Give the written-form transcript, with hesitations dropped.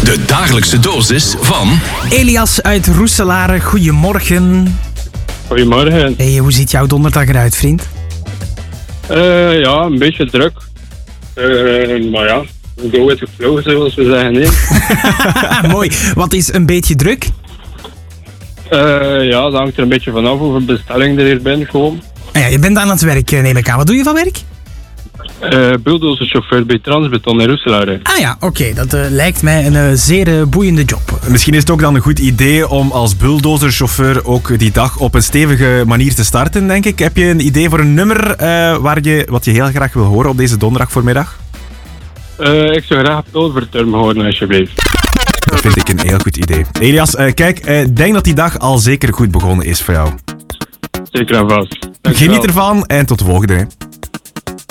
De dagelijkse dosis van... Elias uit Roeselare, goedemorgen. Goedemorgen. Hey, hoe ziet jouw donderdag eruit, vriend? Ja, een beetje druk. Maar ja, go with the flow, zoals we zeggen. Nee. Mooi. Wat is een beetje druk? Ja, dat hangt er een beetje vanaf hoeveel bestellingen er hier binnenkomen. Ah ja, je bent aan het werk, neem ik aan. Wat doe je van werk? Bulldozerchauffeur bij Transbeton in Roeselare. Ah ja, oké. Dat lijkt mij een zeer boeiende job. Misschien is het ook dan een goed idee om als bulldozerchauffeur ook die dag op een stevige manier te starten, denk ik. Heb je een idee voor een nummer wat je heel graag wil horen op deze donderdag voormiddag? Ik zou graag Pulverturm horen, alsjeblieft. Dat vind ik een heel goed idee. Elias, kijk, ik denk dat die dag al zeker goed begonnen is voor jou. Zeker en vast. Dankjewel. Geniet ervan en tot de volgende.